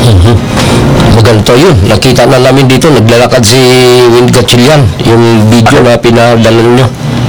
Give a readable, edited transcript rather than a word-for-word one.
Maganto yun. Nakita na namin dito, naglalakad si Win Gatchalian, yung video na pinadala nyo.